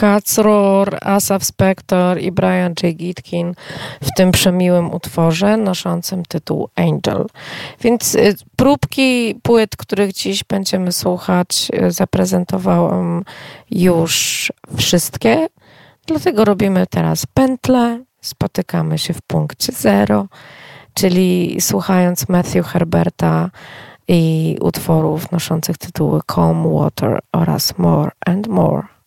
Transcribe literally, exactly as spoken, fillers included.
Cats Roar, Asaph Spector i Brian J. Gitkin w tym przemiłym utworze noszącym tytuł Angel. Więc próbki płyt, których dziś będziemy słuchać, zaprezentowałam już wszystkie, dlatego robimy teraz pętlę, spotykamy się w punkcie zero, czyli słuchając Matthew Herberta i utworów noszących tytuły Calm Water oraz More and More.